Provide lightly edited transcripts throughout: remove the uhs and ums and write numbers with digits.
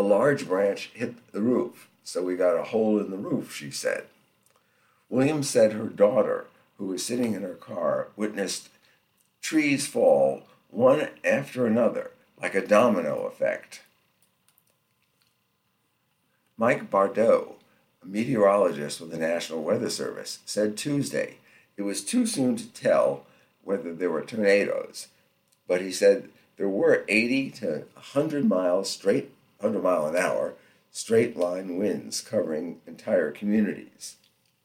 large branch hit the roof, so we got a hole in the roof, she said. Williams said her daughter, who was sitting in her car, witnessed trees fall one after another, like a domino effect. Mike Bardot, a meteorologist with the National Weather Service, said Tuesday it was too soon to tell whether there were tornadoes, but he said there were 80 to 100 mile an hour straight line winds covering entire communities.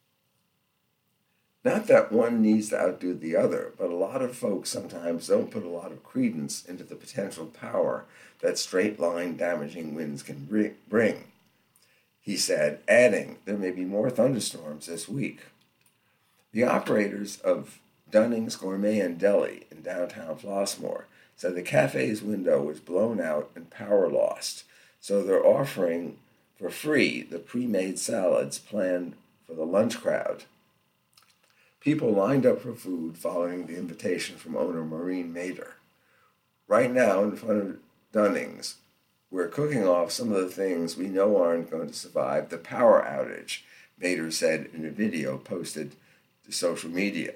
Not that one needs to outdo the other, but a lot of folks sometimes don't put a lot of credence into the potential power that straight line damaging winds can bring, he said, adding there may be more thunderstorms this week. The operators of Dunning's Gourmet and Deli in downtown Flossmoor said the cafe's window was blown out and power lost, so they're offering for free the pre-made salads planned for the lunch crowd. People lined up for food following the invitation from owner Maureen Mader. Right now, in front of Dunning's, we're cooking off some of the things we know aren't going to survive the power outage, Mader said in a video posted to social media.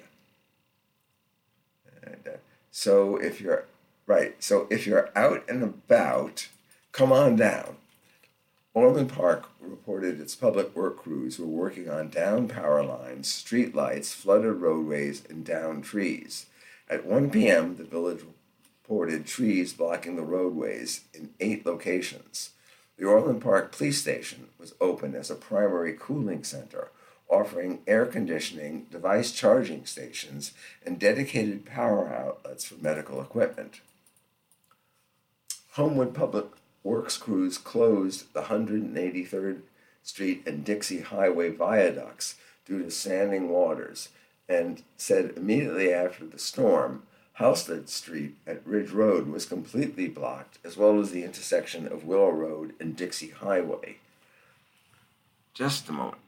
So if you're out and about, come on down. Orland Park reported its public work crews were working on downed power lines, street lights, flooded roadways, and downed trees. At 1 p.m., the village reported trees blocking the roadways in 8 locations. The Orland Park Police Station was open as a primary cooling center, offering air conditioning, device charging stations, and dedicated power outlets for medical equipment. Homewood Public Works crews closed the 183rd Street and Dixie Highway viaducts due to standing waters and said immediately after the storm, Halsted Street at Ridge Road was completely blocked, as well as the intersection of Willow Road and Dixie Highway. Just a moment.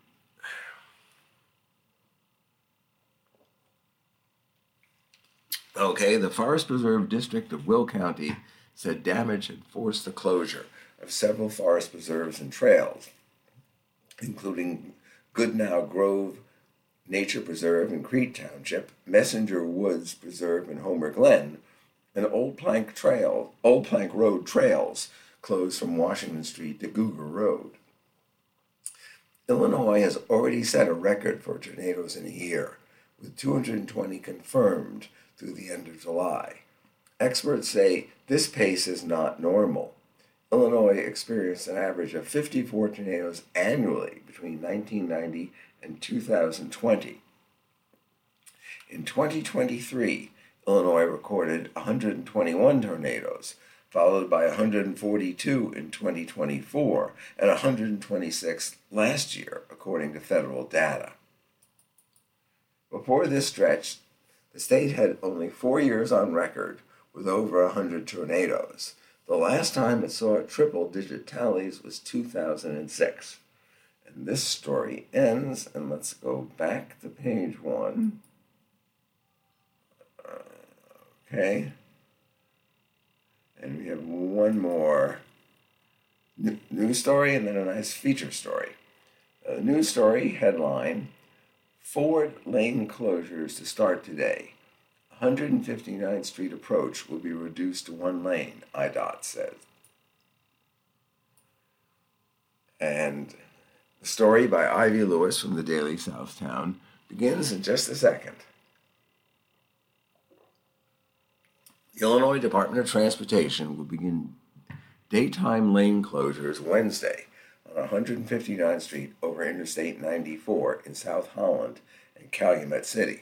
Okay, the Forest Preserve District of Will County said damage had forced the closure of several forest preserves and trails, including Goodnow Grove Nature Preserve in Crete Township, Messenger Woods Preserve in Homer Glen, and Old Plank Road trails closed from Washington Street to Cougar Road. Illinois has already set a record for tornadoes in a year, with 220 confirmed through the end of July. Experts say this pace is not normal. Illinois experienced an average of 54 tornadoes annually between 1990 and 2020. In 2023, Illinois recorded 121 tornadoes, followed by 142 in 2024 and 126 last year, according to federal data. Before this stretch, the state had only 4 years on record with over 100 tornadoes. The last time it saw triple-digit tallies was 2006. And this story ends, and let's go back to page 1. Okay. And we have one more news story and then a nice feature story. News story headline, Ford lane closures to start today. 159th Street approach will be reduced to 1 lane, IDOT says. And the story by Ivy Lewis from the Daily Southtown begins in just a second. The Illinois Department of Transportation will begin daytime lane closures Wednesday on 159th Street over Interstate 94 in South Holland and Calumet City.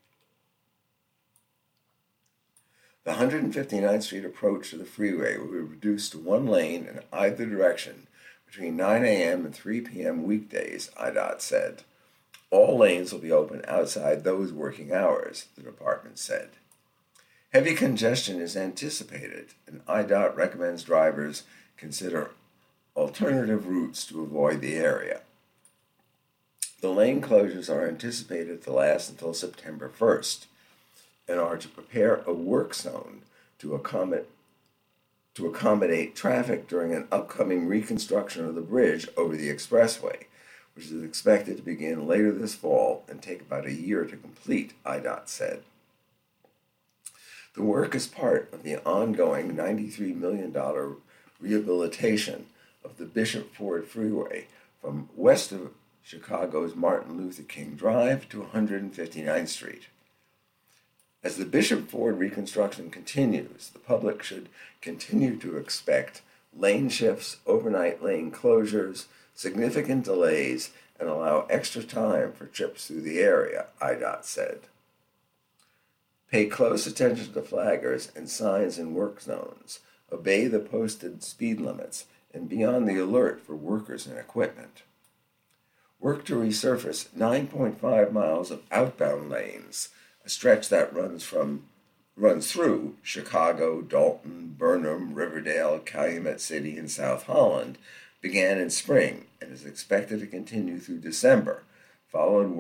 The 159th Street approach to the freeway will be reduced to 1 lane in either direction between 9 a.m. and 3 p.m. weekdays, IDOT said. All lanes will be open outside those working hours, the department said. Heavy congestion is anticipated, and IDOT recommends drivers consider alternative routes to avoid the area. The lane closures are anticipated to last until September 1st and are to prepare a work zone to accommodate to accommodate traffic during an upcoming reconstruction of the bridge over the expressway, which is expected to begin later this fall and take about a year to complete, IDOT said. The work is part of the ongoing $93 million rehabilitation of the Bishop Ford Freeway from west of Chicago's Martin Luther King Drive to 159th Street. As the Bishop Ford reconstruction continues, the public should continue to expect lane shifts, overnight lane closures, significant delays, and allow extra time for trips through the area, IDOT said. Pay close attention to flaggers and signs in work zones, obey the posted speed limits, and be on the alert for workers and equipment. Work to resurface 9.5 miles of outbound lanes, a stretch that runs through Chicago, Dalton, Burnham, Riverdale, Calumet City, and South Holland, began in spring and is expected to continue through December, followed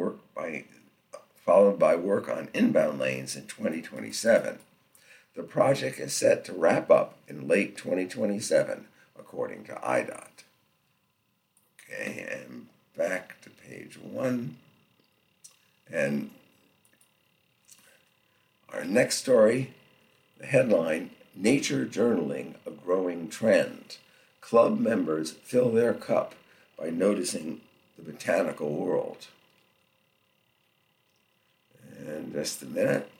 by work on inbound lanes in 2027. The project is set to wrap up in late 2027, according to IDOT. Okay, and back to page 1. And our next story, the headline, Nature Journaling, a Growing Trend. Club members fill their cup by noticing the botanical world. And just a minute.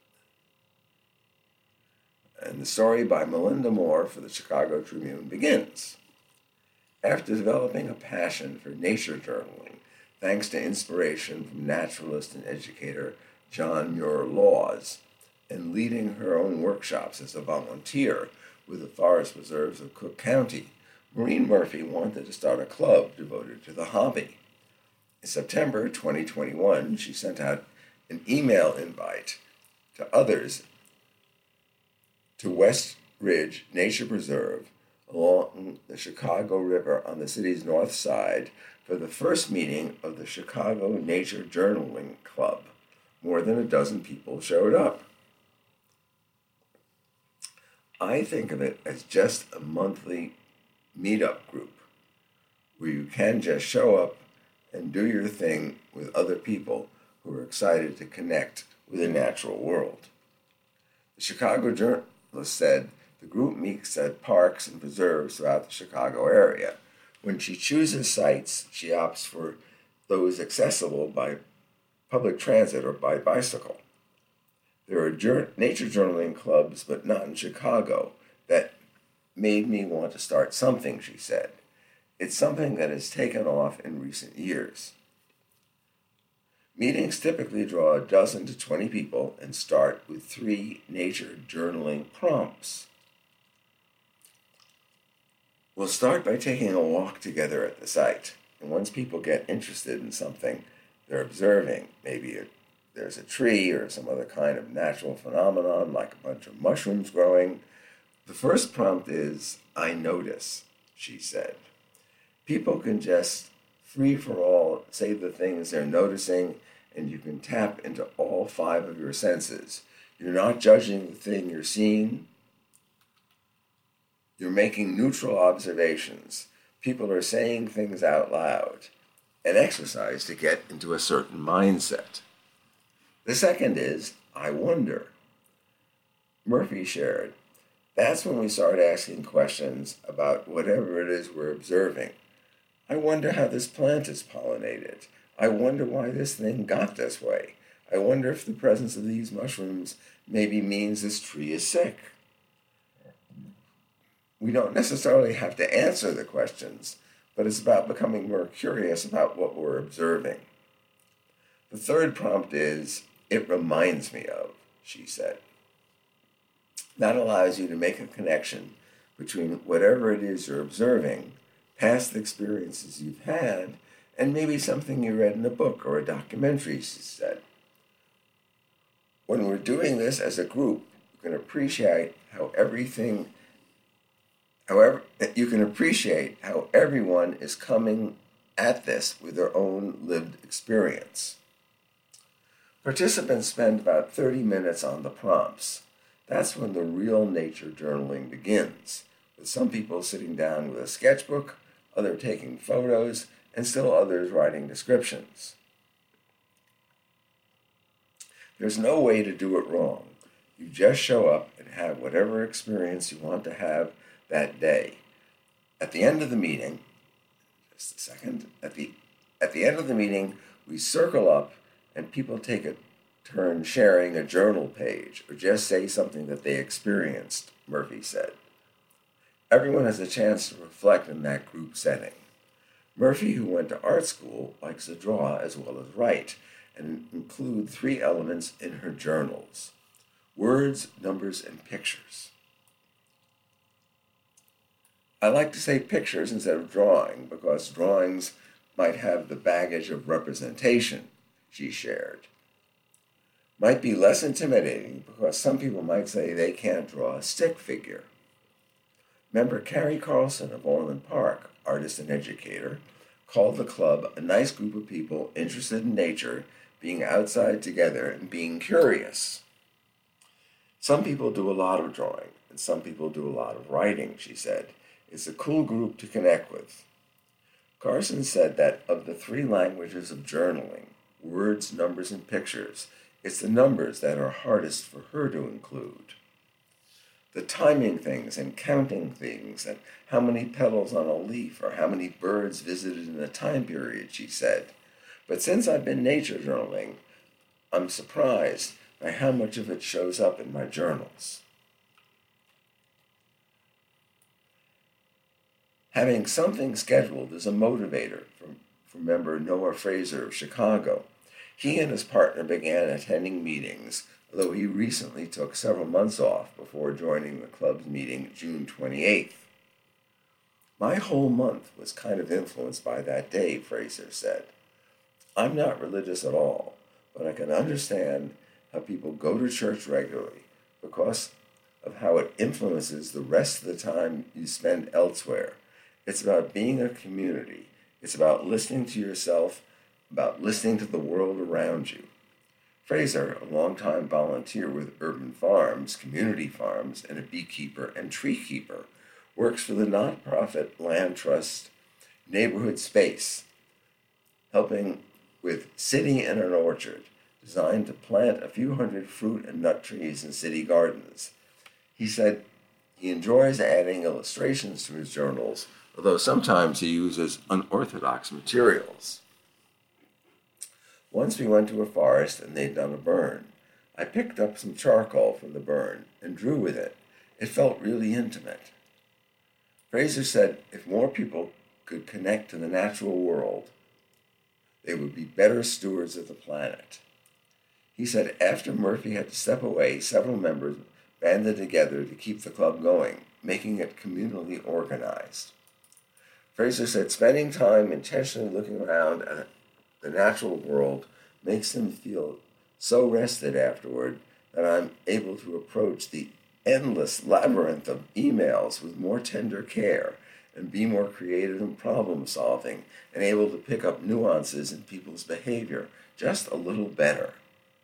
And the story by Melinda Moore for the Chicago Tribune begins. After developing a passion for nature journaling, thanks to inspiration from naturalist and educator John Muir Laws, and leading her own workshops as a volunteer with the forest reserves of Cook County, Maureen Murphy wanted to start a club devoted to the hobby. In September 2021, she sent out an email invite to others to West Ridge Nature Preserve along the Chicago River on the city's north side for the first meeting of the Chicago Nature Journaling Club. More than a dozen people showed up. I think of it as just a monthly meetup group where you can just show up and do your thing with other people who are excited to connect with the natural world. The Chicago Journalist said the group meets at parks and preserves throughout the Chicago area. When she chooses sites, she opts for those accessible by public transit or by bicycle. There are nature journaling clubs, but not in Chicago, that made me want to start something, she said. It's something that has taken off in recent years. Meetings typically draw 12 to 20 people and start with 3 nature journaling prompts. We'll start by taking a walk together at the site, and once people get interested in something they're observing, maybe there's a tree or some other kind of natural phenomenon like a bunch of mushrooms growing, the first prompt is, I notice, she said. People can just free for all say the things they're noticing, and you can tap into all 5 of your senses. You're not judging the thing you're seeing. You're making neutral observations. People are saying things out loud. An exercise to get into a certain mindset. The second is, I wonder. Murphy shared, that's when we start asking questions about whatever it is we're observing. I wonder how this plant is pollinated. I wonder why this thing got this way. I wonder if the presence of these mushrooms maybe means this tree is sick. We don't necessarily have to answer the questions, but it's about becoming more curious about what we're observing. The third prompt is, it reminds me of, she said. That allows you to make a connection between whatever it is you're observing, past experiences you've had, and maybe something you read in a book or a documentary, she said. When we're doing this as a group, you can appreciate how everyone is coming at this with their own lived experience. Participants spend about 30 minutes on the prompts. That's when the real nature journaling begins. with some people sitting down with a sketchbook, others taking photos, and still others writing descriptions. There's no way to do it wrong. You just show up and have whatever experience you want to have that day. At the end of the meeting, just a second, at the end of the meeting, we circle up and people take a turn sharing a journal page or just say something that they experienced, Murphy said. Everyone has a chance to reflect in that group setting. Murphy, who went to art school, likes to draw as well as write and include 3 elements in her journals: words, numbers, and pictures. I like to say pictures instead of drawing because drawings might have the baggage of representation, she shared. Might be less intimidating because some people might say they can't draw a stick figure. Member Carrie Carlson of Orland Park, artist and educator, called the club a nice group of people interested in nature, being outside together, and being curious. Some people do a lot of drawing, and some people do a lot of writing, she said. It's a cool group to connect with. Carson said that of the 3 languages of journaling, words, numbers, and pictures, it's the numbers that are hardest for her to include. The timing things and counting things and how many petals on a leaf or how many birds visited in a time period, she said. But since I've been nature journaling, I'm surprised by how much of it shows up in my journals. Having something scheduled is a motivator for member Noah Fraser of Chicago. He and his partner began attending meetings, although he recently took several months off before joining the club's meeting June 28th. My whole month was kind of influenced by that day, Fraser said. I'm not religious at all, but I can understand how people go to church regularly because of how it influences the rest of the time you spend elsewhere. It's about being a community. It's about listening to yourself, about listening to the world around you. Fraser, a longtime volunteer with Urban Farms, Community Farms, and a beekeeper and tree keeper, works for the nonprofit Land Trust Neighborhood Space, helping with City in an Orchard, designed to plant a few hundred fruit and nut trees in city gardens. He said he enjoys adding illustrations to his journals, although sometimes he uses unorthodox materials. Once we went to a forest and they'd done a burn. I picked up some charcoal from the burn and drew with it. It felt really intimate. Fraser said if more people could connect to the natural world, they would be better stewards of the planet. He said after Murphy had to step away, several members banded together to keep the club going, making it communally organized. Fraser said spending time intentionally looking around at the natural world makes him feel so rested afterward that I'm able to approach the endless labyrinth of emails with more tender care and be more creative in problem solving and able to pick up nuances in people's behavior just a little better.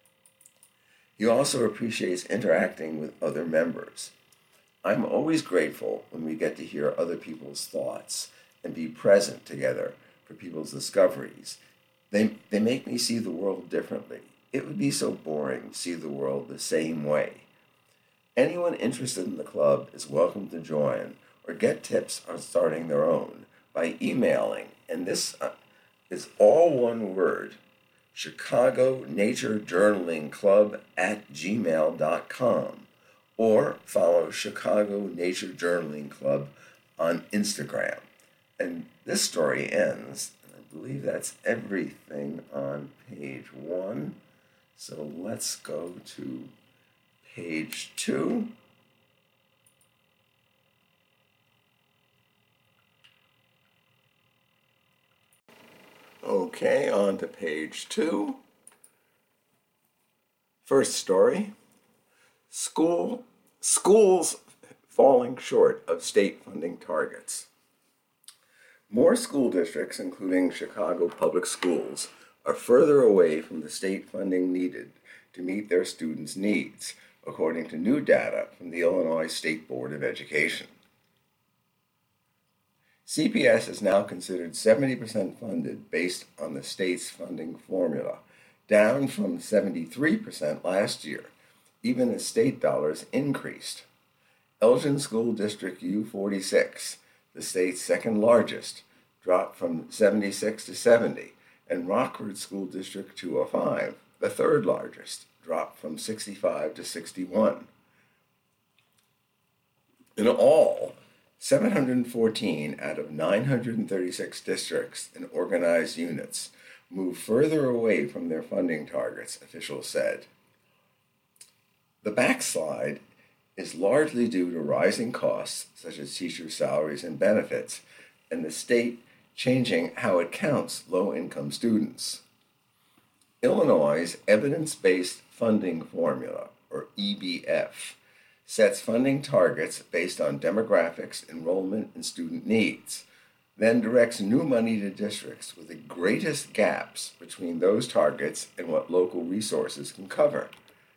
He also appreciates interacting with other members. I'm always grateful when we get to hear other people's thoughts and be present together for people's discoveries. They make me see the world differently. It would be so boring to see the world the same way. Anyone interested in the club is welcome to join or get tips on starting their own by emailing, and this is all one word, Chicago Nature Journaling Club @gmail.com, or follow Chicago Nature Journaling Club on Instagram. And this story ends, and I believe that's everything on page 1. So let's go to page 2. Okay, on to page 2. First story, schools falling short of state funding targets. More school districts, including Chicago Public Schools, are further away from the state funding needed to meet their students' needs, according to new data from the Illinois State Board of Education. CPS is now considered 70% funded based on the state's funding formula, down from 73% last year, even as state dollars increased. Elgin School District U46, the state's second largest, dropped from 76 to 70, and Rockford School District 205, the third largest, dropped from 65 to 61. In all, 714 out of 936 districts and organized units move further away from their funding targets, officials said. The backslide is largely due to rising costs such as teacher salaries and benefits, and the state changing how it counts low-income students. Illinois' evidence-based funding formula, or EBF, sets funding targets based on demographics, enrollment, and student needs, then directs new money to districts with the greatest gaps between those targets and what local resources can cover.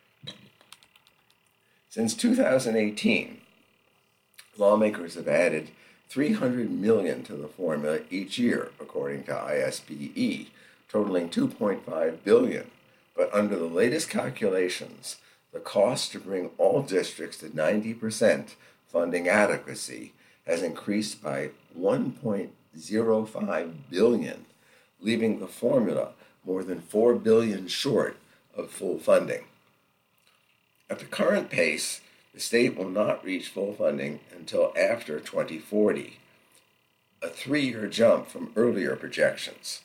Since 2018, lawmakers have added $300 million to the formula each year, according to ISBE, totaling $2.5 billion. But under the latest calculations, the cost to bring all districts to 90% funding adequacy has increased by $1.05 billion, leaving the formula more than $4 billion short of full funding. At the current pace, the state will not reach full funding until after 2040, a 3-year jump from earlier projections.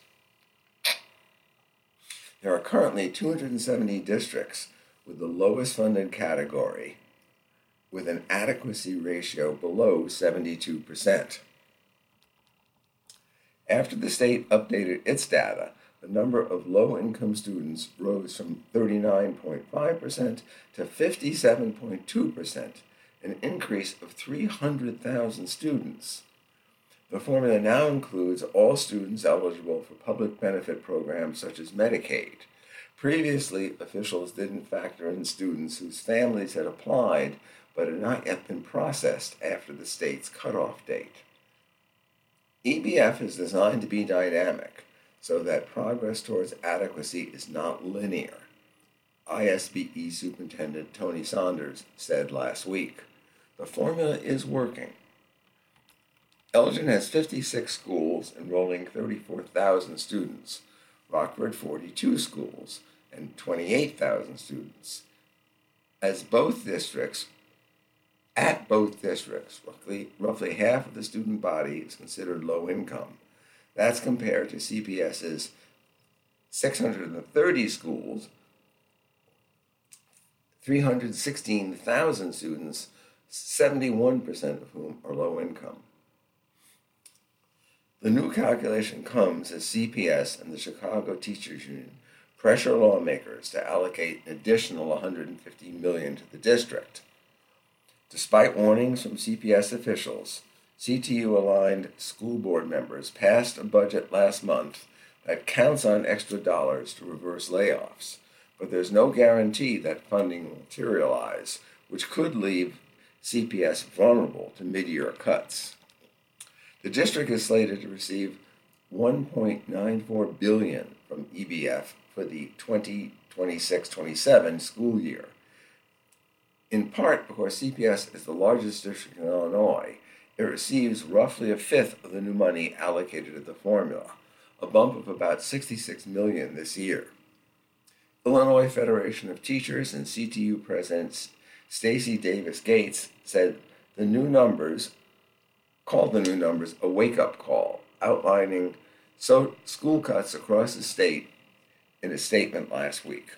There are currently 270 districts with the lowest funded category, with an adequacy ratio below 72%. After the state updated its data, the number of low-income students rose from 39.5% to 57.2%, an increase of 300,000 students. The formula now includes all students eligible for public benefit programs such as Medicaid. Previously, officials didn't factor in students whose families had applied but had not yet been processed after the state's cutoff date. EBF is designed to be dynamic so that progress towards adequacy is not linear, ISBE Superintendent Tony Saunders said last week. The formula is working. Elgin has 56 schools enrolling 34,000 students, Rockford 42 schools and 28,000 students. At both districts, roughly half of the student body is considered low income. That's compared to CPS's 630 schools, 316,000 students, 71% of whom are low income. The new calculation comes as CPS and the Chicago Teachers Union pressure lawmakers to allocate an additional $150 million to the district. Despite warnings from CPS officials, CTU-aligned school board members passed a budget last month that counts on extra dollars to reverse layoffs, but there's no guarantee that funding will materialize, which could leave CPS vulnerable to mid-year cuts. The district is slated to receive $1.94 billion from EBF for the 2026-27 school year, in part because CPS is the largest district in Illinois. It receives roughly a fifth of the new money allocated to the formula, a bump of about $66 million this year. Illinois Federation of Teachers and CTU President Stacy Davis Gates said called the new numbers a wake-up call, outlining school cuts across the state in a statement last week.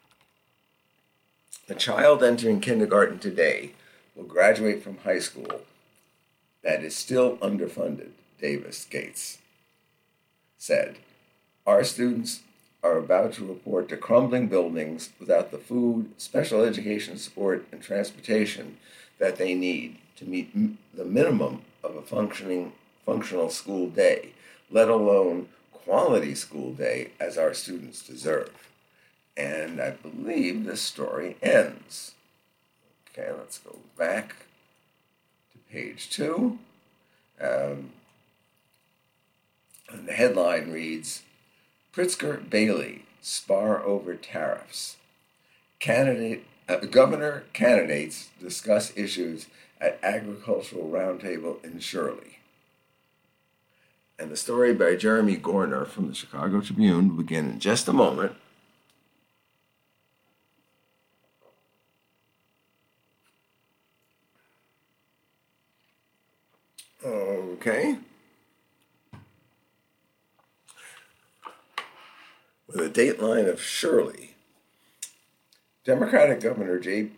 A child entering kindergarten today will graduate from high school that is still underfunded, Davis Gates said. Our students are about to report to crumbling buildings without the food, special education support, and transportation that they need to meet the minimum of a functional school day, let alone quality school day as our students deserve. And I believe this story ends. Let's go back to page 2. And the headline reads, Pritzker-Bailey spar over tariffs. Governor candidates discuss issues at agricultural roundtable in Shirley. And the story by Jeremy Gorner from the Chicago Tribune will begin in just a moment. Okay. With a dateline of Shirley, Democratic Governor J.B.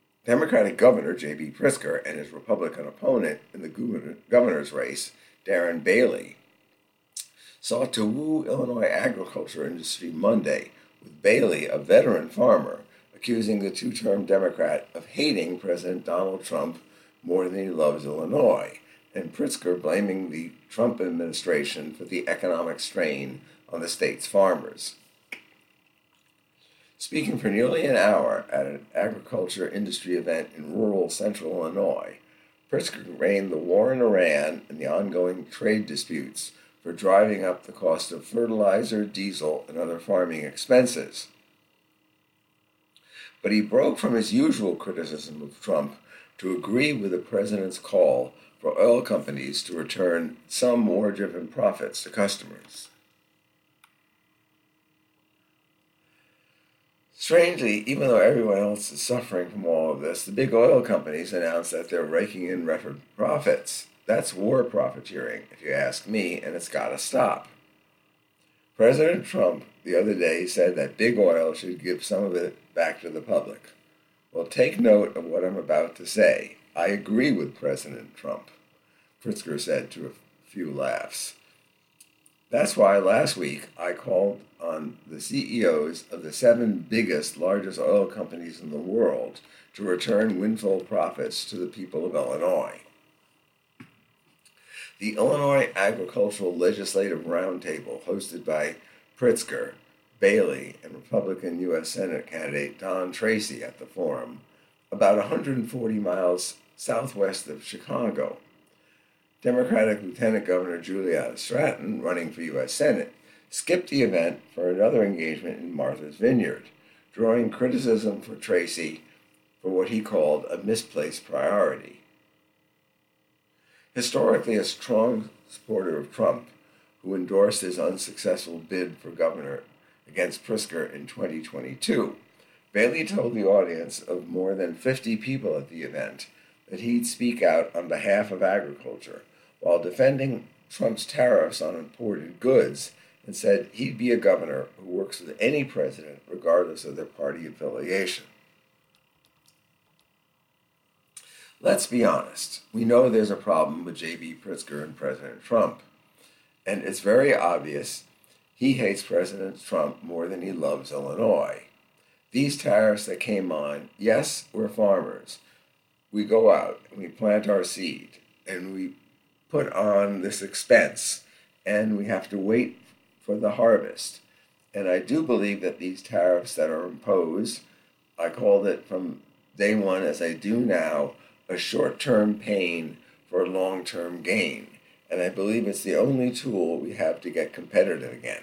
Pritzker and his Republican opponent in the governor's race, Darren Bailey, sought to woo Illinois agriculture industry Monday, with Bailey, a veteran farmer, accusing the two-term Democrat of hating President Donald Trump more than he loves Illinois, and Pritzker blaming the Trump administration for the economic strain on the state's farmers. Speaking for nearly an hour at an agriculture industry event in rural central Illinois, Pritzker blamed the war in Iran and the ongoing trade disputes for driving up the cost of fertilizer, diesel, and other farming expenses. But he broke from his usual criticism of Trump to agree with the president's call for oil companies to return some war-driven profits to customers. Strangely, even though everyone else is suffering from all of this, the big oil companies announced that they're raking in record profits. That's war profiteering, if you ask me, and it's got to stop. President Trump the other day said that big oil should give some of it back to the public. Well, take note of what I'm about to say. I agree with President Trump, Pritzker said to a few laughs. That's why last week I called on the CEOs of the 7 biggest, largest oil companies in the world to return windfall profits to the people of Illinois. The Illinois Agricultural Legislative Roundtable, hosted by Pritzker, Bailey, and Republican U.S. Senate candidate Don Tracy at the forum, about 140 miles southwest of Chicago. Democratic Lieutenant Governor Julia Stratton, running for U.S. Senate, skipped the event for another engagement in Martha's Vineyard, drawing criticism for Tracy for what he called a misplaced priority. Historically a strong supporter of Trump, who endorsed his unsuccessful bid for governor against Pritzker in 2022, Bailey told the audience of more than 50 people at the event that he'd speak out on behalf of agriculture while defending Trump's tariffs on imported goods, and said he'd be a governor who works with any president regardless of their party affiliation. Let's be honest. We know there's a problem with J.B. Pritzker and President Trump, and it's very obvious he hates President Trump more than he loves Illinois. These tariffs that came on, yes, we're farmers. We go out and we plant our seed and we put on this expense and we have to wait for the harvest. And I do believe that these tariffs that are imposed, I called it from day one as I do now, a short-term pain for a long-term gain. And I believe it's the only tool we have to get competitive again.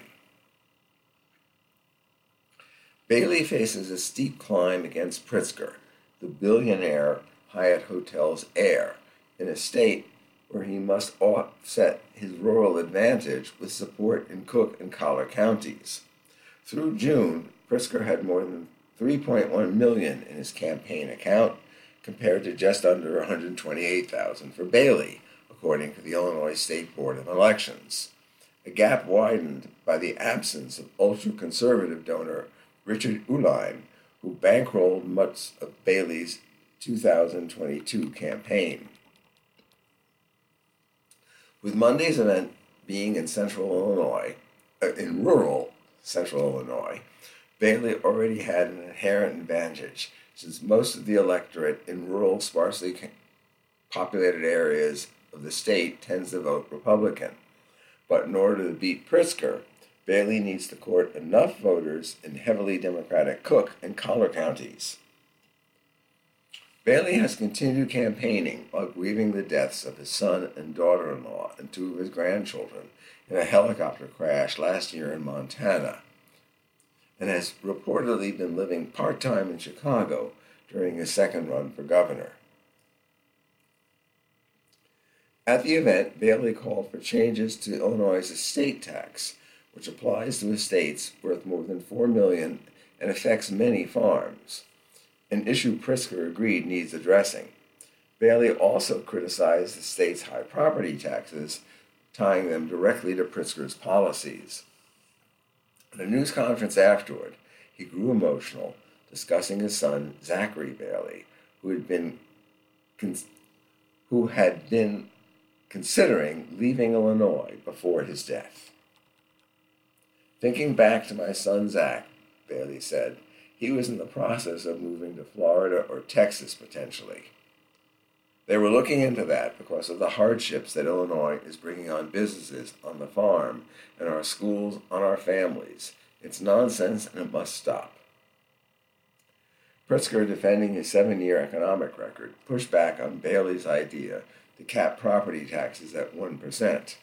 Bailey faces a steep climb against Pritzker, the billionaire Hyatt Hotels heir, in a state where he must offset his rural advantage with support in Cook and Collier counties. Through June, Pritzker had more than $3.1 million in his campaign account, compared to just under $128,000 for Bailey, according to the Illinois State Board of Elections. A gap widened by the absence of ultra-conservative donor Richard Uihlein, who bankrolled much of Bailey's 2022 campaign. With Monday's event being in rural central Illinois, Bailey already had an inherent advantage, since most of the electorate in rural, sparsely populated areas of the state tends to vote Republican. But in order to beat Pritzker, Bailey needs to court enough voters in heavily Democratic Cook and Collier counties. Bailey has continued campaigning while grieving the deaths of his son and daughter-in-law and two of his grandchildren in a helicopter crash last year in Montana, and has reportedly been living part-time in Chicago during his second run for governor. At the event, Bailey called for changes to Illinois' estate tax, which applies to estates worth more than $4 million and affects many farms, an issue Pritzker agreed needs addressing. Bailey also criticized the state's high property taxes, tying them directly to Pritzker's policies. At a news conference afterward, he grew emotional, discussing his son, Zachary Bailey, who had been considering leaving Illinois before his death. "Thinking back to my son Zach," Bailey said, "he was in the process of moving to Florida or Texas potentially. They were looking into that because of the hardships that Illinois is bringing on businesses, on the farm, and our schools, on our families. It's nonsense and it must stop." Pritzker, defending his 7-year economic record, pushed back on Bailey's idea to cap property taxes at 1%.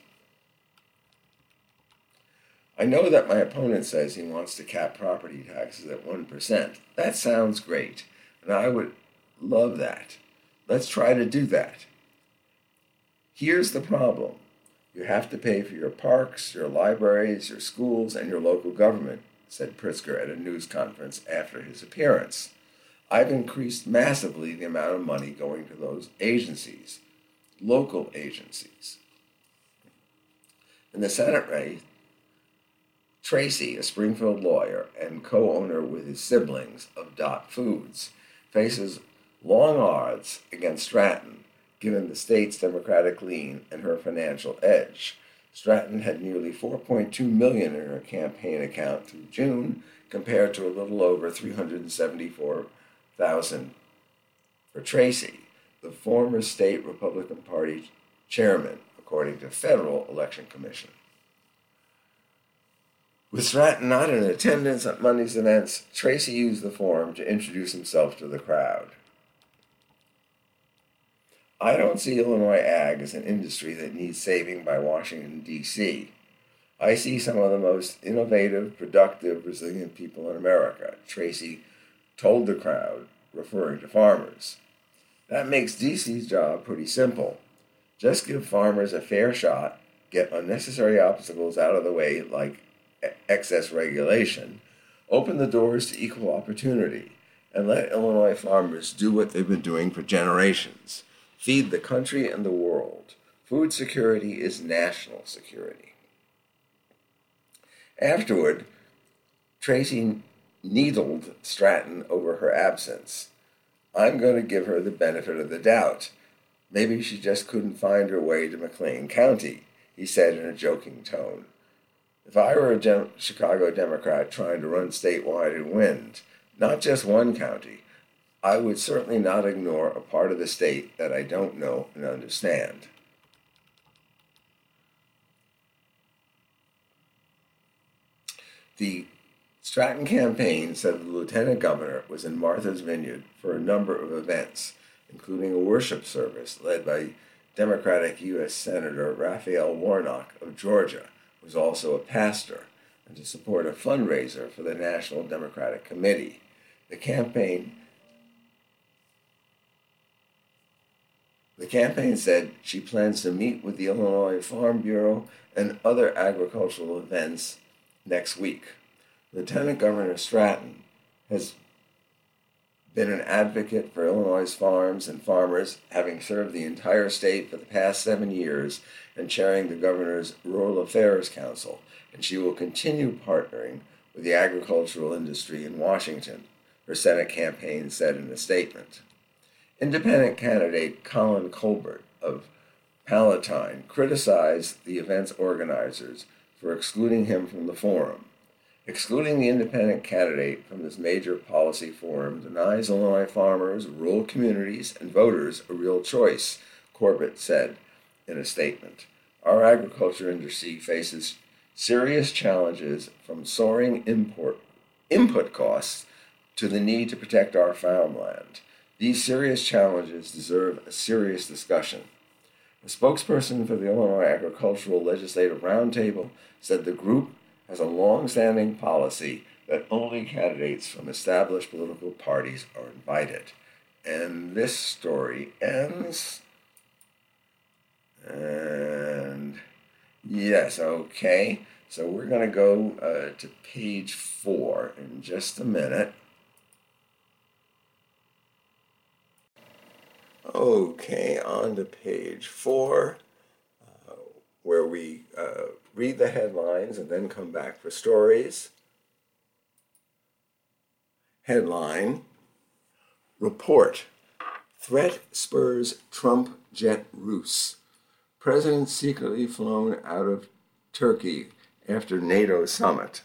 "I know that my opponent says he wants to cap property taxes at 1%. That sounds great, and I would love that. Let's try to do that. Here's the problem. You have to pay for your parks, your libraries, your schools, and your local government," said Pritzker at a news conference after his appearance. "I've increased massively the amount of money going to those agencies, local agencies." In the Senate race, Tracy, a Springfield lawyer and co-owner with his siblings of Dot Foods, faces long odds against Stratton, given the state's Democratic lean and her financial edge. Stratton had nearly $4.2 million in her campaign account through June, compared to a little over $374,000 for Tracy, the former state Republican Party chairman, according to Federal Election Commission. With Stratton not in attendance at Monday's events, Tracy used the forum to introduce himself to the crowd. "I don't see Illinois ag as an industry that needs saving by Washington, D.C. I see some of the most innovative, productive, resilient people in America," Tracy told the crowd, referring to farmers. "That makes D.C.'s job pretty simple. Just give farmers a fair shot, get unnecessary obstacles out of the way like excess regulation, open the doors to equal opportunity, and let Illinois farmers do what they've been doing for generations. Feed the country and the world. Food security is national security." Afterward, Tracy needled Stratton over her absence. "I'm going to give her the benefit of the doubt. Maybe she just couldn't find her way to McLean County," he said in a joking tone. "If I were a Chicago Democrat trying to run statewide and win, not just one county, I would certainly not ignore a part of the state that I don't know and understand." The Stratton campaign said the lieutenant governor was in Martha's Vineyard for a number of events, including a worship service led by Democratic U.S. Senator Raphael Warnock of Georgia, who was also a pastor, and to support a fundraiser for the National Democratic Committee. The campaign said she plans to meet with the Illinois Farm Bureau and other agricultural events next week. Lieutenant Governor Stratton has been an advocate for Illinois farms and farmers, having served the entire state for the past 7 years and chairing the governor's Rural Affairs Council, and she will continue partnering with the agricultural industry in Washington, her Senate campaign said in a statement. Independent candidate Colin Colbert of Palatine criticized the event's organizers for excluding him from the forum. "Excluding the independent candidate from this major policy forum denies Illinois farmers, rural communities, and voters a real choice," Corbett said in a statement. "Our agriculture industry faces serious challenges from soaring input costs to the need to protect our farmland. These serious challenges deserve a serious discussion. A spokesperson for the Illinois Agricultural Legislative Roundtable said the group has a long-standing policy that only candidates from established political parties are invited. And this story ends. And yes, okay. So we're going to go to page 4 in just a minute. Okay, on to page 4, where we read the headlines and then come back for stories. Headline: Report: Threat spurs Trump jet ruse. President secretly flown out of Turkey after NATO summit.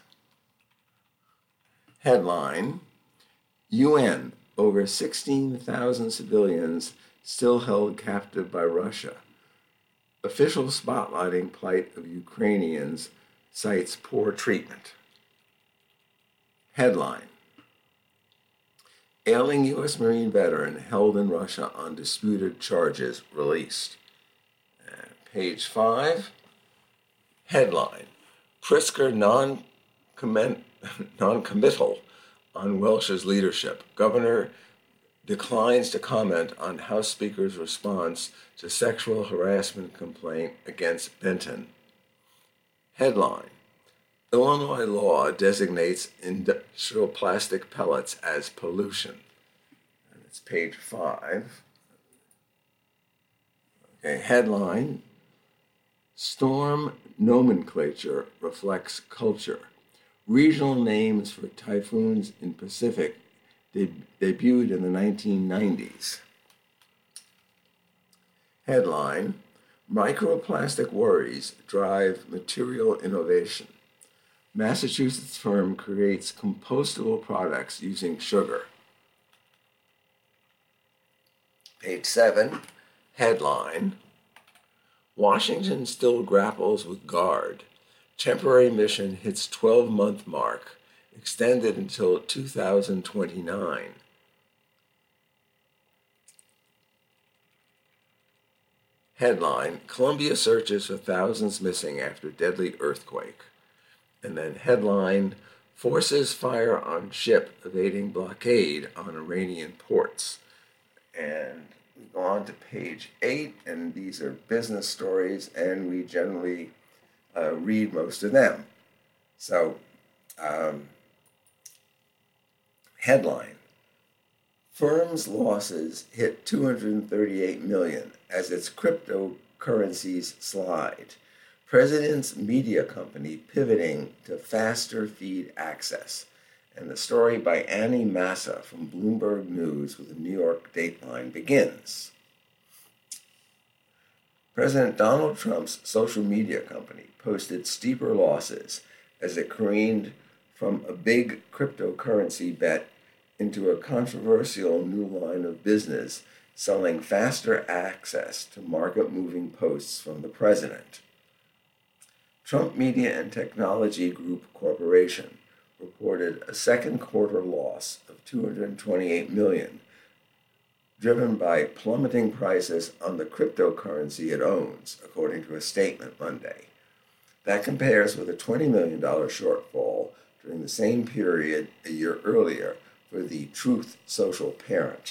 Headline: UN: Over 16,000 civilians still held captive by Russia. Official spotlighting plight of Ukrainians cites poor treatment. Headline: Ailing U.S. Marine veteran held in Russia on disputed charges released. Page 5. Headline: Pritzker non-committal on Welsh's leadership. Governor declines to comment on House Speaker's response to sexual harassment complaint against Benton. Headline: Illinois law designates industrial plastic pellets as pollution. And it's page 5. Okay, headline: Storm nomenclature reflects culture. Regional names for typhoons in Pacific debuted in the 1990s. Headline: Microplastic worries drive material innovation. Massachusetts firm creates compostable products using sugar. Page 7. Headline: Washington still grapples with GUARD. Temporary mission hits 12-month mark, extended until 2029. Headline: Columbia searches for thousands missing after deadly earthquake. And then headline: Forces fire on ship evading blockade on Iranian ports. And we go on to page 8, and these are business stories, and we generally read most of them. So, headline: Firm's losses hit $238 million as its cryptocurrencies slide. President's media company pivoting to faster feed access. And the story by Annie Massa from Bloomberg News with the New York Dateline begins. President Donald Trump's social media company posted steeper losses as it careened from a big cryptocurrency bet into a controversial new line of business selling faster access to market-moving posts from the president. Trump Media and Technology Group Corporation reported a second quarter loss of $228 million, driven by plummeting prices on the cryptocurrency it owns, according to a statement Monday. That compares with a $20 million shortfall during the same period a year earlier for the Truth Social parent.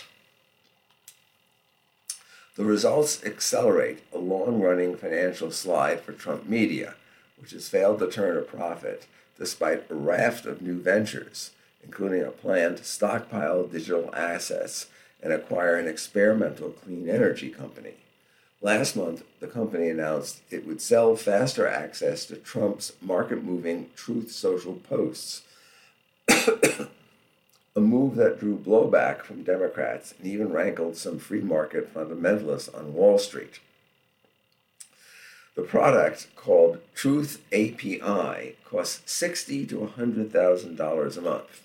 The results accelerate a long-running financial slide for Trump Media, which has failed to turn a profit despite a raft of new ventures, including a plan to stockpile digital assets and acquire an experimental clean energy company. Last month, the company announced it would sell faster access to Trump's market-moving Truth Social posts, a move that drew blowback from Democrats and even rankled some free market fundamentalists on Wall Street. The product, called Truth API, costs $60,000 to $100,000 a month.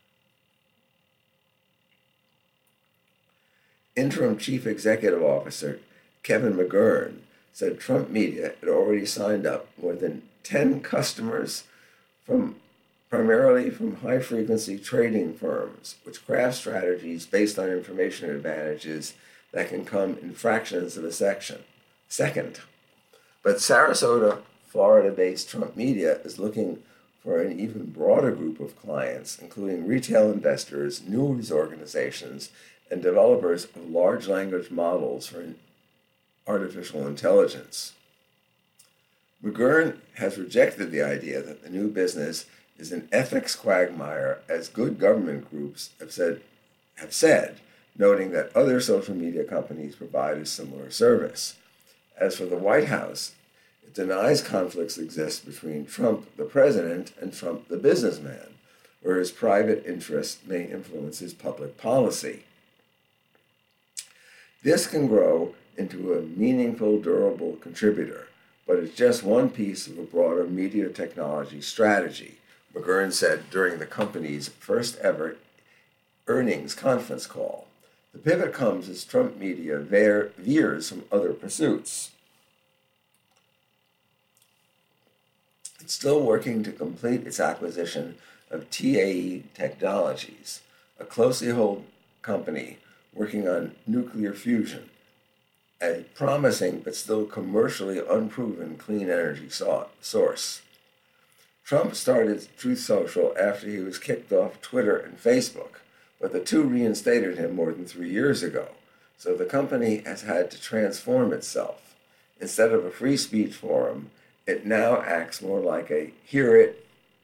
Interim Chief Executive Officer Kevin McGurn said Trump Media had already signed up more than 10 customers from primarily from high-frequency trading firms, which craft strategies based on information advantages that can come in fractions of a second. But Sarasota, Florida-based Trump Media is looking for an even broader group of clients, including retail investors, news organizations, and developers of large language models for artificial intelligence. McGurn has rejected the idea that the new business is an ethics quagmire, as good government groups have said, noting that other social media companies provide a similar service. As for the White House, it denies conflicts exist between Trump, the president, and Trump, the businessman, where his private interests may influence his public policy. This can grow into a meaningful, durable contributor, but it's just one piece of a broader media technology strategy, McGurn said during the company's first ever earnings conference call. The pivot comes as Trump Media veers from other pursuits. It's still working to complete its acquisition of TAE Technologies, a closely held company working on nuclear fusion, a promising but still commercially unproven clean energy source. Trump started Truth Social after he was kicked off Twitter and Facebook, but the two reinstated him more than 3 years ago, so the company has had to transform itself. Instead of a free speech forum, it now acts more like a hear it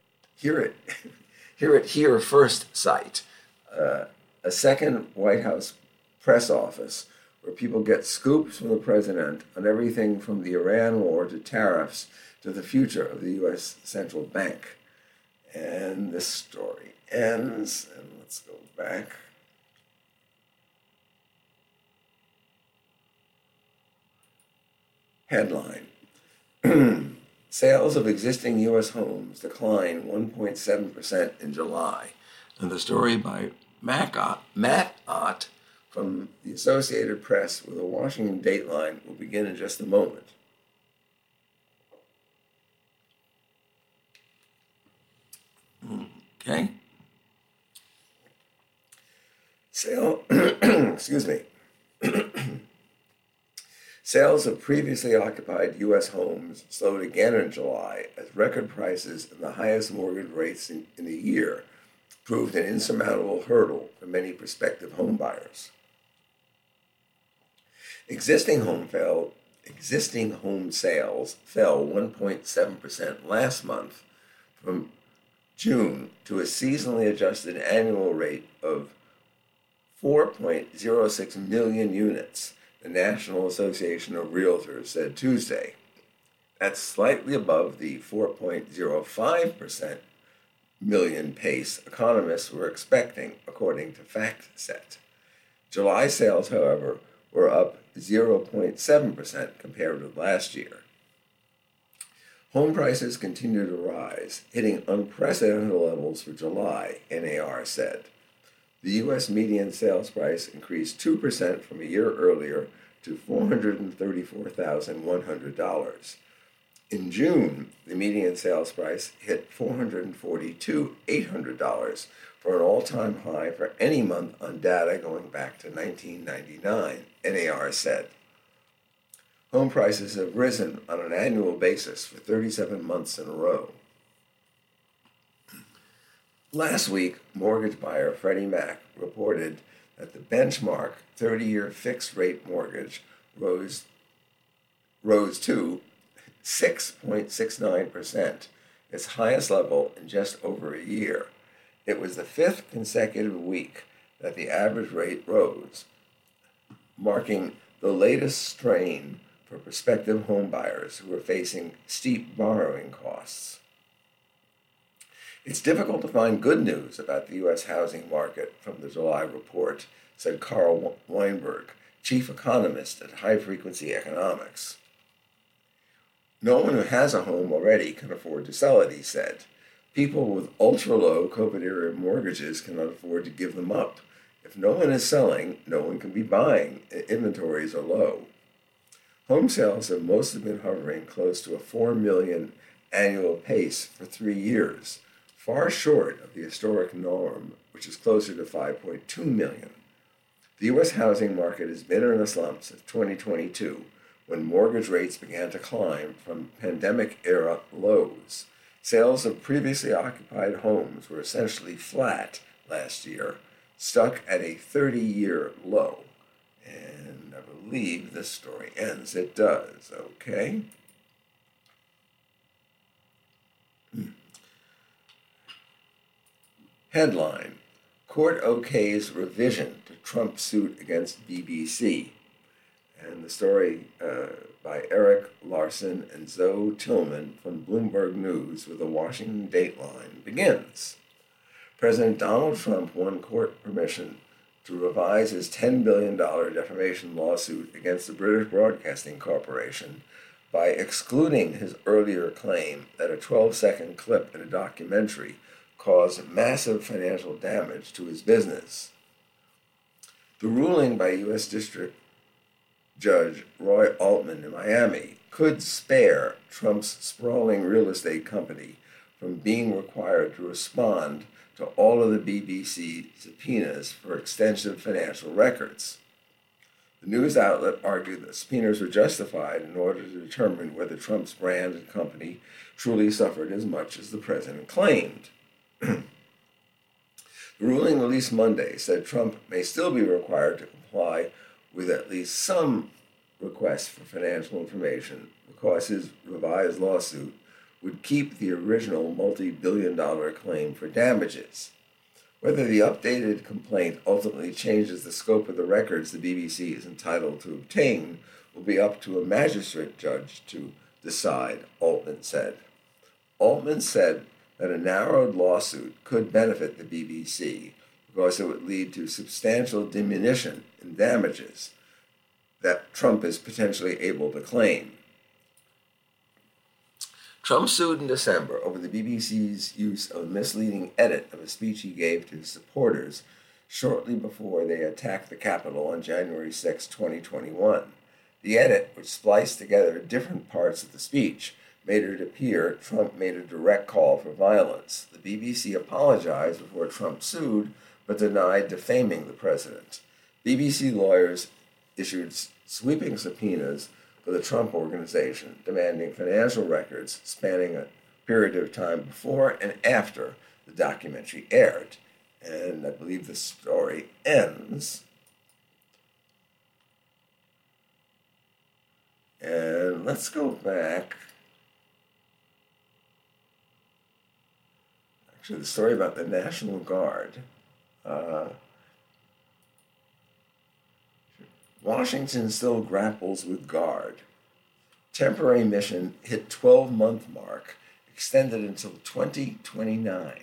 here first site, a second White House press office where people get scoops from the president on everything from the Iran war to tariffs to the future of the U.S. central bank. And this story ends, and let's go back. Headline. Sales of existing U.S. homes declined 1.7% in July. And the story by Matt Ott from the Associated Press with a Washington Dateline will begin in just a moment. Okay. Excuse me. Sales of previously occupied U.S. homes slowed again in July as record prices and the highest mortgage rates in a year proved an insurmountable hurdle for many prospective home buyers. Existing home sales fell 1.7% last month from June to a seasonally adjusted annual rate of 4.06 million units, the National Association of Realtors said Tuesday. That's slightly above the 4.05% million pace economists were expecting, according to FactSet. July sales, however, were up 0.7% compared with last year. Home prices continue to rise, hitting unprecedented levels for July, NAR said. The U.S. median sales price increased 2% from a year earlier to $434,100. In June, the median sales price hit $442,800 for an all-time high for any month on data going back to 1999, NAR said. Home prices have risen on an annual basis for 37 months in a row. Last week, mortgage buyer Freddie Mac reported that the benchmark 30-year fixed-rate mortgage rose to 6.69%, its highest level in just over a year. It was the fifth consecutive week that the average rate rose, marking the latest strain for prospective homebuyers who are facing steep borrowing costs. It's difficult to find good news about the U.S. housing market from the July report, said Carl Weinberg, chief economist at High Frequency Economics. No one who has a home already can afford to sell it, he said. People with ultra-low COVID-era mortgages cannot afford to give them up. If no one is selling, no one can be buying. Inventories are low. Home sales have mostly been hovering close to a 4 million annual pace for 3 years, far short of the historic norm, which is closer to 5.2 million. The U.S. housing market has been in a slump since 2022, when mortgage rates began to climb from pandemic-era lows. Sales of previously occupied homes were essentially flat last year, stuck at a 30-year low. And I believe this story ends. It does, okay? Headline: Court okays revision to Trump suit against BBC. And the story by Eric Larson and Zoe Tillman from Bloomberg News with the Washington Dateline begins. President Donald Trump won court permission to revise his $10 billion defamation lawsuit against the British Broadcasting Corporation by excluding his earlier claim that a 12-second clip in a documentary caused massive financial damage to his business. The ruling by U.S. District Judge Roy Altman in Miami could spare Trump's sprawling real estate company from being required to respond to all of the BBC subpoenas for extensive financial records. The news outlet argued that subpoenas were justified in order to determine whether Trump's brand and company truly suffered as much as the president claimed. The ruling released Monday said Trump may still be required to comply with at least some requests for financial information because his revised lawsuit would keep the original multi-billion-dollar claim for damages. Whether the updated complaint ultimately changes the scope of the records the BBC is entitled to obtain will be up to a magistrate judge to decide, Altman said. Altman said that a narrowed lawsuit could benefit the BBC because it would lead to substantial diminution in damages that Trump is potentially able to claim. Trump sued in December over the BBC's use of a misleading edit of a speech he gave to his supporters shortly before they attacked the Capitol on January 6, 2021. The edit, which spliced together different parts of the speech, made it appear Trump made a direct call for violence. The BBC apologized before Trump sued, but denied defaming the president. BBC lawyers issued sweeping subpoenas for the Trump Organization, demanding financial records spanning a period of time before and after the documentary aired. And I believe the story ends. And let's go back. Actually, the story about the National Guard. Washington still grapples with Guard. Temporary mission hit 12-month mark, extended until 2029.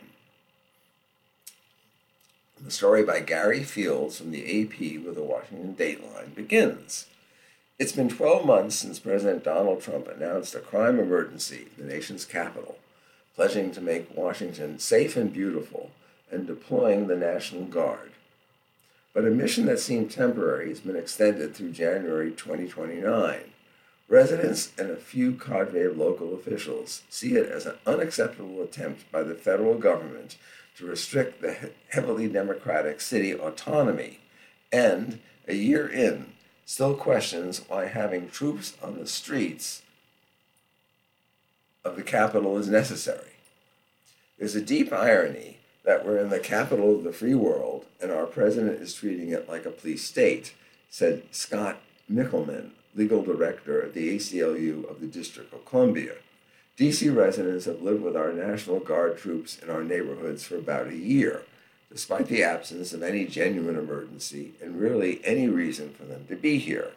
The story by Gary Fields from the AP with the Washington Dateline begins. It's been 12 months since President Donald Trump announced a crime emergency in the nation's capital, pledging to make Washington safe and beautiful and deploying the National Guard. But a mission that seemed temporary has been extended through January 2029. Residents and a few cadre of local officials see it as an unacceptable attempt by the federal government to restrict the heavily Democratic city autonomy, and, a year in, still questions why having troops on the streets of the capital is necessary. There's a deep irony that we're in the capital of the free world and our president is treating it like a police state, said Scott Mickelman, legal director of the ACLU of the District of Columbia. D.C. residents have lived with our National Guard troops in our neighborhoods for about a year, despite the absence of any genuine emergency and really any reason for them to be here.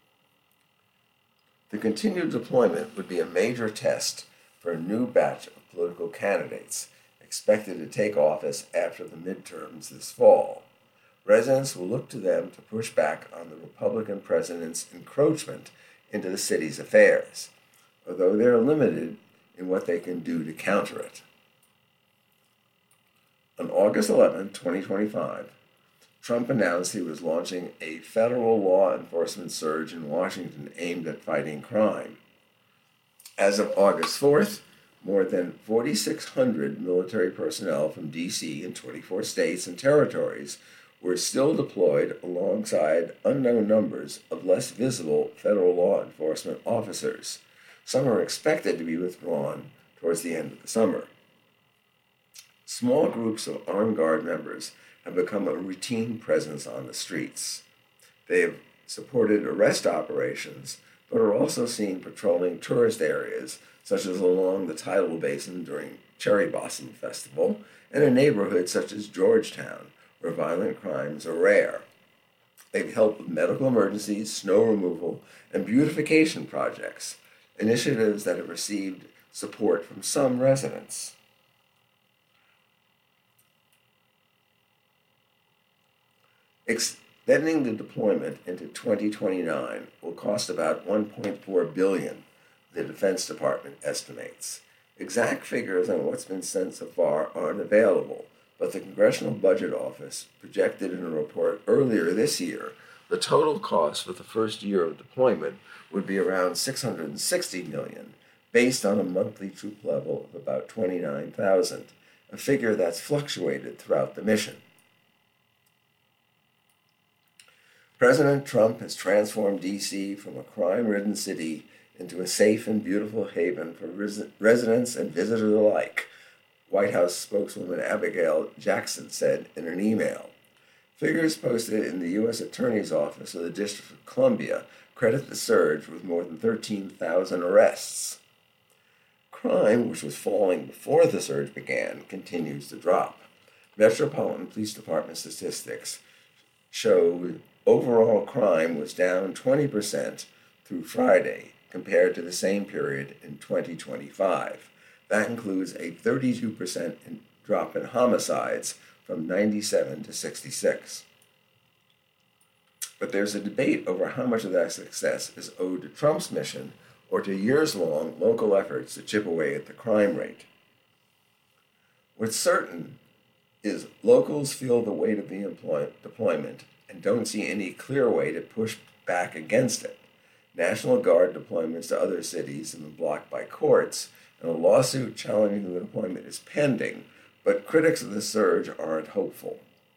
The continued deployment would be a major test for a new batch of political candidates expected to take office after the midterms this fall. Residents will look to them to push back on the Republican president's encroachment into the city's affairs, although they are limited in what they can do to counter it. On August 11, 2025, Trump announced he was launching a federal law enforcement surge in Washington aimed at fighting crime. As of August 4th, more than 4,600 military personnel from D.C. and 24 states and territories were still deployed alongside unknown numbers of less visible federal law enforcement officers. Some are expected to be withdrawn towards the end of the summer. Small groups of armed guard members have become a routine presence on the streets. They have supported arrest operations, but are also seen patrolling tourist areas, such as along the tidal basin during Cherry Blossom Festival, and in neighborhoods such as Georgetown, where violent crimes are rare. They've helped with medical emergencies, snow removal, and beautification projects, initiatives that have received support from some residents. Extending the deployment into 2029 will cost about $1.4 billion, the Defense Department estimates. Exact figures on what's been spent so far aren't available, but the Congressional Budget Office projected in a report earlier this year the total cost for the first year of deployment would be around $660 million, based on a monthly troop level of about 29,000, a figure that's fluctuated throughout the mission. President Trump has transformed D.C. from a crime-ridden city into a safe and beautiful haven for residents and visitors alike, White House spokeswoman Abigail Jackson said in an email. Figures posted in the U.S. Attorney's Office of the District of Columbia credit the surge with more than 13,000 arrests. Crime, which was falling before the surge began, continues to drop. Metropolitan Police Department statistics show overall crime was down 20% through Friday compared to the same period in 2025. That includes a 32% drop in homicides from 97 to 66. But there's a debate over how much of that success is owed to Trump's mission or to years-long local efforts to chip away at the crime rate. What's certain is locals feel the weight of the deployment and don't see any clear way to push back against it. National Guard deployments to other cities have been blocked by courts, and a lawsuit challenging the deployment is pending, but critics of the surge aren't hopeful.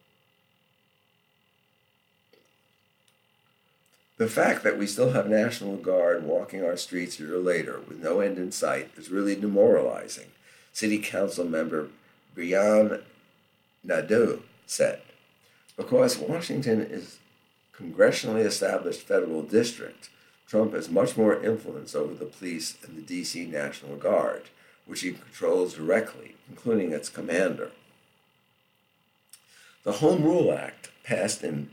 The fact that we still have National Guard walking our streets a year later with no end in sight is really demoralizing, City Council member Brian Nadeau said. Because Washington is a congressionally established federal district, Trump has much more influence over the police and the D.C. National Guard, which he controls directly, including its commander. The Home Rule Act, passed in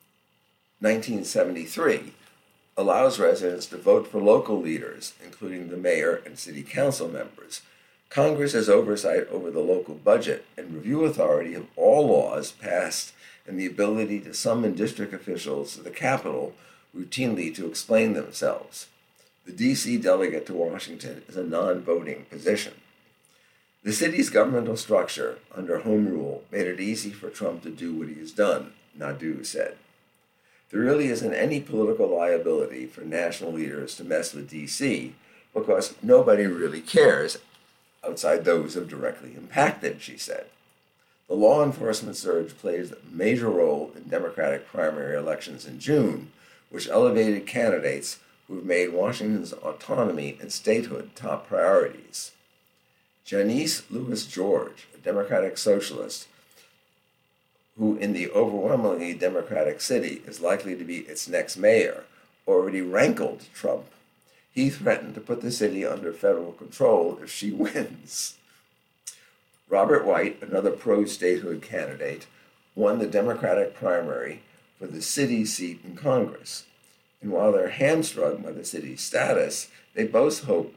1973, allows residents to vote for local leaders, including the mayor and city council members. Congress has oversight over the local budget and review authority of all laws passed and the ability to summon district officials to the Capitol routinely to explain themselves. The D.C. delegate to Washington is a non-voting position. The city's governmental structure under Home Rule made it easy for Trump to do what he has done, Nadeau said. There really isn't any political liability for national leaders to mess with D.C. because nobody really cares outside those who are directly impacted, she said. The law enforcement surge plays a major role in Democratic primary elections in June, which elevated candidates who have made Washington's autonomy and statehood top priorities. Janice Lewis George, a Democratic socialist, who in the overwhelmingly Democratic city is likely to be its next mayor, already rankled Trump. He threatened to put the city under federal control if she wins. Robert White, another pro-statehood candidate, won the Democratic primary for the city's seat in Congress. And while they're hamstrung by the city's status, they both hope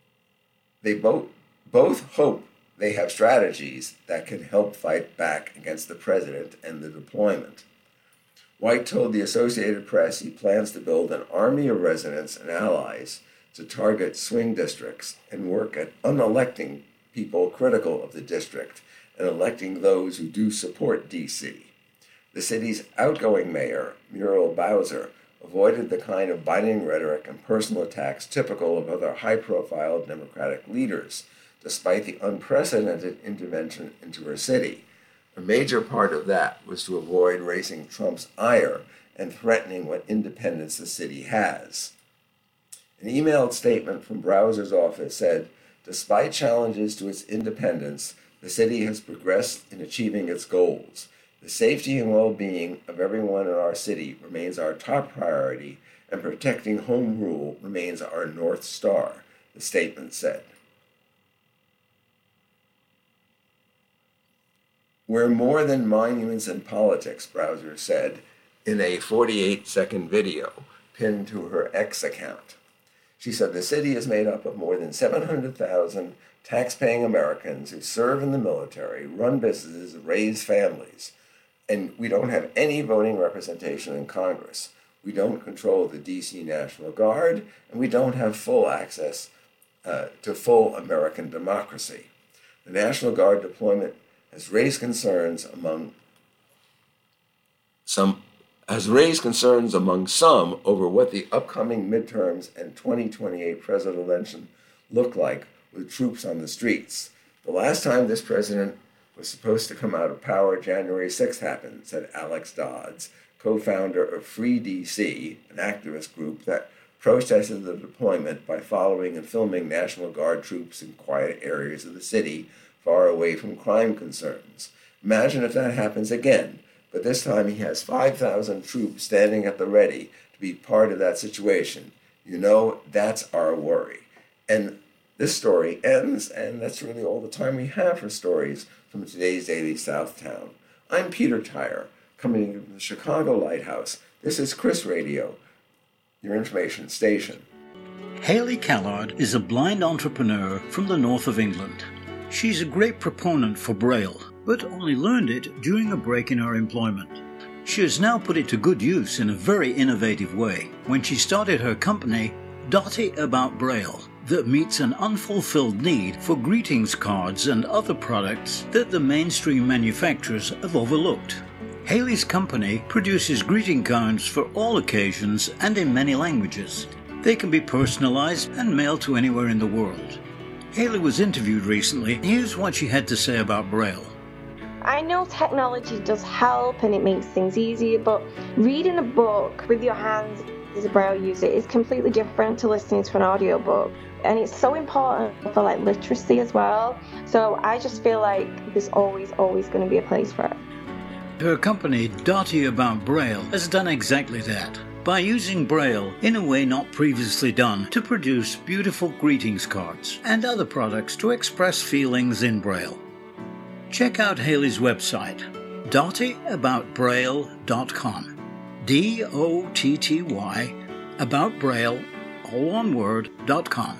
they have strategies that can help fight back against the president and the deployment. White told the Associated Press he plans to build an army of residents and allies to target swing districts and work at unelecting people critical of the district and electing those who do support D.C. The city's outgoing mayor, Muriel Bowser, avoided the kind of biting rhetoric and personal attacks typical of other high-profile Democratic leaders, despite the unprecedented intervention into her city. A major part of that was to avoid raising Trump's ire and threatening what independence the city has. An emailed statement from Browser's office said, despite challenges to its independence, the city has progressed in achieving its goals. The safety and well-being of everyone in our city remains our top priority, and protecting home rule remains our North Star, the statement said. We're more than monuments in politics, Browser said in a 48-second video pinned to her X account. She said the city is made up of more than 700,000 tax-paying Americans who serve in the military, run businesses, raise families, and we don't have any voting representation in Congress. We don't control the D.C. National Guard, and we don't have full access to full American democracy. The National Guard deployment has raised concerns among some over what the upcoming midterms and 2028 presidential election look like with troops on the streets. The last time this president was supposed to come out of power, January 6th happened, said Alex Dodds, co-founder of Free DC, an activist group that protested the deployment by following and filming National Guard troops in quiet areas of the city far away from crime concerns. Imagine if that happens again, but this time he has 5,000 troops standing at the ready to be part of that situation. You know, that's our worry. And this story ends, and that's really all the time we have for stories from today's Daily Southtown. I'm Peter Tyre, coming from the Chicago Lighthouse. This is Chris Radio, your information station. Hayley Callard is a blind entrepreneur from the north of England. She's a great proponent for Braille, but only learned it during a break in her employment. She has now put it to good use in a very innovative way when she started her company, Dotty About Braille, that meets an unfulfilled need for greetings cards and other products that the mainstream manufacturers have overlooked. Hayley's company produces greeting cards for all occasions and in many languages. They can be personalized and mailed to anywhere in the world. Hayley was interviewed recently. Here's what she had to say about Braille. I know technology does help and it makes things easier, but reading a book with your hands as a Braille user is completely different to listening to an audiobook. And it's so important for literacy as well. So I just feel like there's always going to be a place for it. Her company, Dotty About Braille, has done exactly that by using Braille in a way not previously done to produce beautiful greetings cards and other products to express feelings in Braille. Check out Hayley's website, dottyaboutbraille.com. DOTTY about Braille, all one word, .com.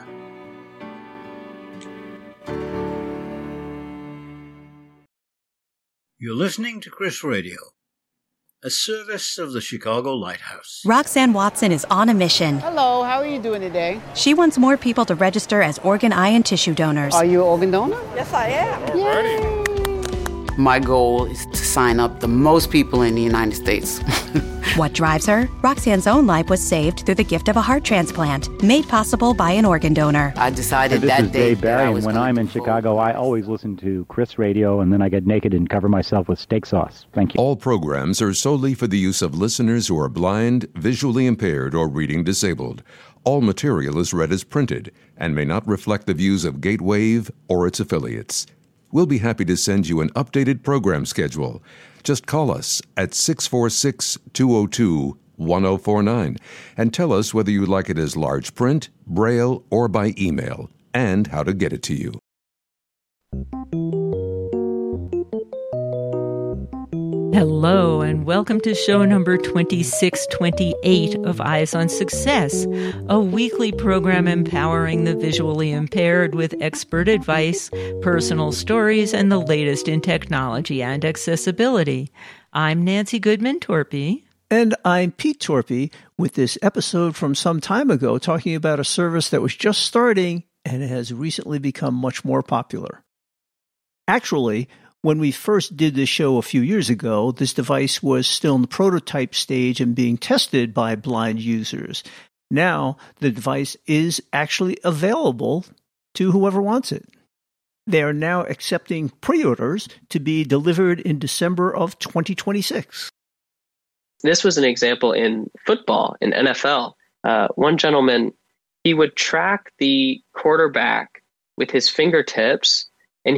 You're listening to Chris Radio, a service of the Chicago Lighthouse. Roxanne Watson is on a mission. Hello, how are you doing today? She wants more people to register as organ, eye, and tissue donors. Are you an organ donor? Yes, I am. Yay. My goal is to sign up the most people in the United States. What drives her? Roxanne's own life was saved through the gift of a heart transplant, made possible by an organ donor. I decided this that is day Dave Barry, and when I'm in forward. Chicago, I always listen to Chris Radio, and then I get naked and cover myself with steak sauce. Thank you. All programs are solely for the use of listeners who are blind, visually impaired, or reading disabled. All material is read as printed and may not reflect the views of Gatewave or its affiliates. We'll be happy to send you an updated program schedule. Just call us at 646-202-1049 and tell us whether you'd like it as large print, Braille, or by email, and how to get it to you. Hello, and welcome to show number 2628 of Eyes on Success, a weekly program empowering the visually impaired with expert advice, personal stories, and the latest in technology and accessibility. I'm Nancy Goodman Torpy. And I'm Pete Torpy with this episode from some time ago talking about a service that was just starting and has recently become much more popular. Actually, when we first did this show a few years ago, this device was still in the prototype stage and being tested by blind users. Now, the device is actually available to whoever wants it. They are now accepting pre-orders to be delivered in December of 2026. This was an example in football, in NFL. One gentleman, he would track the quarterback with his fingertips